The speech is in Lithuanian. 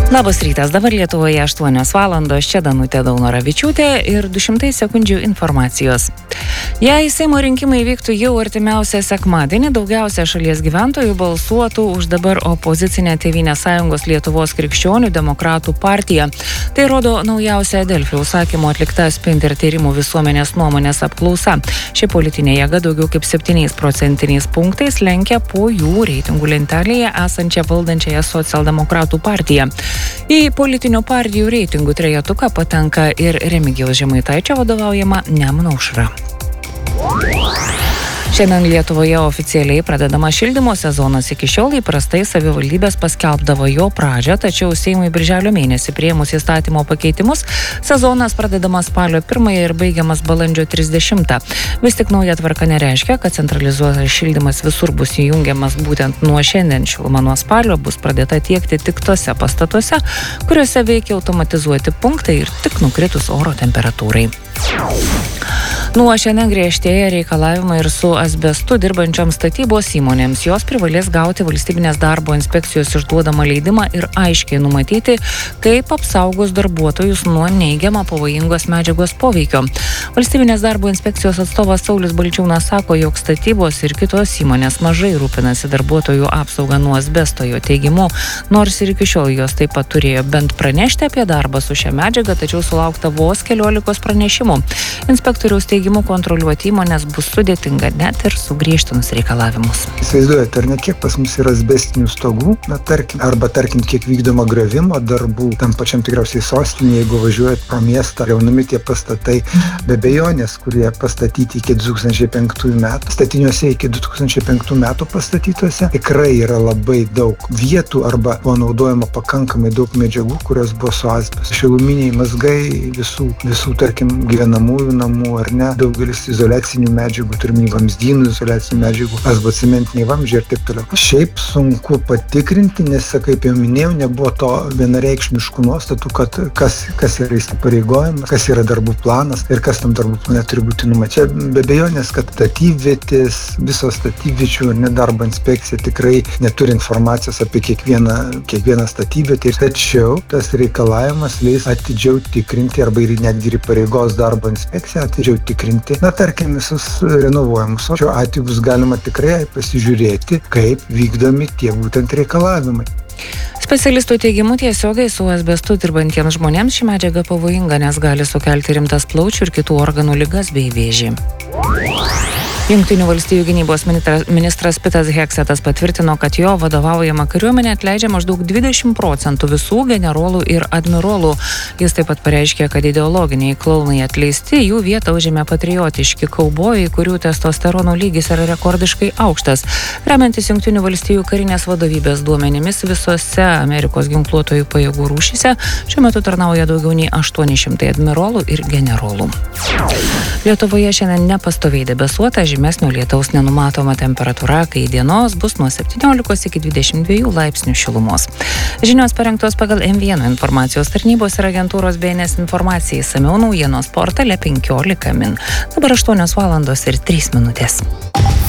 Labas rytas, dabar Lietuvoje 8 valandos, čia Danutė Daunoravičiūtė ir 200 sekundžių informacijos. Jei Seimo rinkimai vyktų jau artimiausią sekmadienį, daugiausia šalies gyventojų balsuotų už dabar opozicinę Tėvynės sąjungos Lietuvos krikščionių demokratų partiją. Tai rodo naujausia Delfi užsakymo atlikta Spinter tyrimų visuomenės nuomonės apklausa. Ši politinė jėga daugiau kaip 7 procentiniais punktais lenkia po jų reitingų lentelėje esančią valdančiąją socialdemokratų partiją. Į politinių partijų reitingų trejetuką patenka ir Remigijaus Žemaitaičio vadovaujama Nemuno aušra. Šiandien Lietuvoje oficialiai pradedama šildymo sezonas. Iki šiol įprastai savivaldybės paskelbdavo jo pradžią, tačiau Seimui birželio mėnesį priėmus įstatymo pakeitimus, sezonas pradedamas spalio 1 ir baigiamas balandžio 30. Vis tik nauja tvarka nereiškia, kad centralizuotas šildymas visur bus įjungiamas būtent nuo šiandien. Šiluma nuo spalio bus pradėta tiekti tik tose pastatuose, kuriuose veikia automatizuoti punktai ir tik nukritus oro temperatūrai. Nuo šiandien griežtėja reikalavimai ir su asbestu dirbančioms statybos įmonėms. Jos privalės gauti valstybinės darbo inspekcijos išduodamą leidimą ir aiškiai numatyti, kaip apsaugos darbuotojus nuo neigiamą pavojingos medžiagos poveikio. Valstybinės darbo inspekcijos atstovas Saulius Balčiūnas sako, jog statybos ir kitos įmonės mažai rūpinasi darbuotojų apsaugą nuo asbesto. Jo teigimu, nors ir iki šiol jos taip pat turėjo bent pranešti apie darbą su šia medžiaga, tačiau sulaukta vos 14 pranešimų. Inspektoriaus teigimu, kontroliuoti įmonės bus sudėtinga net ir sugriežtinus reikalavimus. Įsivaizduojate, ar ne kiek pas mus yra asbestinių stogų, tarkim, kiek vykdoma griovimo darbų, tam pačiam tikriausiai sostinėje, jeigu važiuojat pro miestą, griaunami tie pastatai, be abejonės, kurie pastatyti iki 2005 metų, statiniuose iki 2005 metų pastatytuose, tikrai yra labai daug vietų arba buvo naudojama pakankamai daug medžiagų, kurios buvo su asbestu. Šiluminiai mazgai visų tarkim, gyvenamųjų namų, ar ne, daugelis izoliacinių medžiagų, turime vamzdynų izoliacinių medžiagų, asbocementiniai vamzdžiai ir taip toliau. Šiaip sunku patikrinti, nes, kaip jau minėjau, nebuvo to vienareikšmiškų nuostatų, kad kas yra įsipareigojimas, kas yra darbų planas ir kas tam darbų plane turi būti numatyta. Be abejonės, kad statybvietės, visos statybviečių ir nedarbo inspekcija tikrai neturi informacijos apie kiekvieną statybvietę, tačiau tas reikalavimas leis atidžiau tikrinti arba ir netgi ir pareigos darbo inspekcija atidžiau tikrinti, tarkim, visus renovuojamus. Šiuo atveju bus galima tikrai pasižiūrėti, kaip vykdomi tie būtent reikalavimai. Specialistų teigimu, tiesiogiai su asbestu dirbantiems žmonėms ši medžiaga pavojinga, nes gali sukelti rimtas plaučių ir kitų organų ligas bei vėžį. Jungtinių valstijų gynybos ministras Pitas Heksetas patvirtino, kad jo vadovaujama kariuomenė atleidžia maždaug 20% visų generolų ir admirolų. Jis taip pat pareiškė, kad ideologiniai klounai atleisti, jų vietą užėmė patriotiški kaubojai, kurių testosterono lygis yra rekordiškai aukštas. Remiantis Jungtinių valstijų karinės vadovybės duomenimis, visose Amerikos ginkluotojų pajėgų rūšyse šiuo metu tarnauja daugiau nei 800 admirolų ir generolų. Lietuvoje šiandien nepastoviai debesuota, žymesnio lietaus nenumatoma temperatūra, kai dienos bus nuo 17 iki 22 laipsnių šilumos. Žinios parengtos pagal M1 informacijos tarnybos ir agentūros BNS informacijai, išsamiau naujienos portale 15 min. Dabar 8 valandos ir 3 minutės.